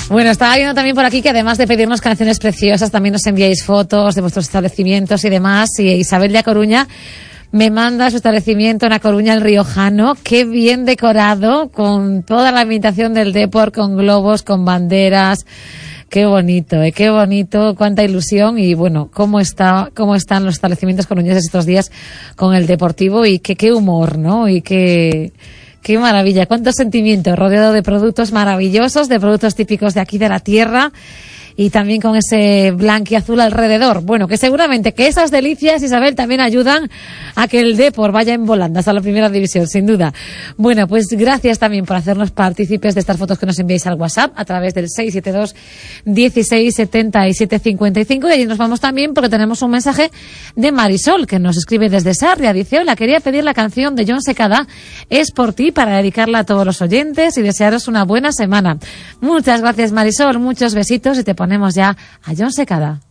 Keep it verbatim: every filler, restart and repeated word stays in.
Bueno, estaba viendo también por aquí que además de pedirnos canciones preciosas, también nos enviáis fotos de vuestros establecimientos y demás. Y Isabel de A Coruña me manda su establecimiento en A Coruña, el Riojano. Qué bien decorado, con toda la ambientación del Depor, con globos, con banderas. Qué bonito, eh, qué bonito, cuánta ilusión. Y bueno, cómo está, cómo están los establecimientos coruñeses estos días con el Deportivo, y qué, qué humor, ¿no? Y qué... Qué maravilla, cuánto sentimiento, rodeado de productos maravillosos, de productos típicos de aquí de la tierra, y también con ese blanquiazul alrededor. Bueno, que seguramente que esas delicias, Isabel, también ayudan a que el Depor vaya en volandas a la primera división, sin duda. Bueno, pues gracias también por hacernos partícipes de estas fotos que nos enviáis al WhatsApp a través del seis siete dos, dieciséis, setenta y siete cincuenta y cinco. Y allí nos vamos también porque tenemos un mensaje de Marisol, que nos escribe desde Sarria. Dice: hola, quería pedir la canción de Jon Secada, Es por ti, para dedicarla a todos los oyentes y desearos una buena semana. Muchas gracias, Marisol, muchos besitos, y te ponemos ya a Jon Secada.